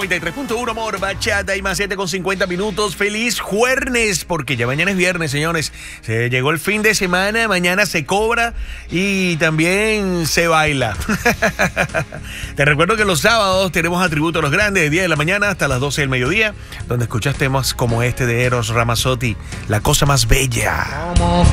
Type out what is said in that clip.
93.1 Amor, Bachata y más 7:50. Feliz jueves, porque ya mañana es viernes, señores. Se llegó el fin de semana, mañana se cobra y también se baila. Te recuerdo que los sábados tenemos Atributo a los Grandes de 10 de la mañana hasta las 12 del mediodía, donde escuchas temas como este de Eros Ramazzotti, La Cosa Más Bella. Como